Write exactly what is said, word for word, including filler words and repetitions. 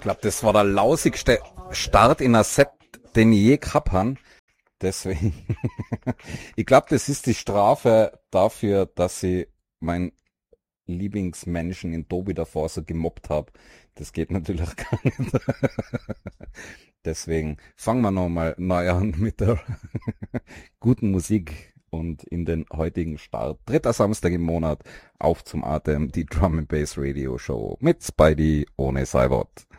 glaube, das war der lausigste Start in einer Set, den ich je gehabt habe. Deswegen, ich glaube, das ist die Strafe dafür, dass ich meinen Lieblingsmenschen in Tobi davor so gemobbt habe. Das geht natürlich gar nicht. Deswegen fangen wir nochmal neu an mit der guten Musik und in den heutigen Start. Dritter Samstag im Monat, auf zum Atem, die Drum and Bass Radio Show mit Spidey ohne Cybot.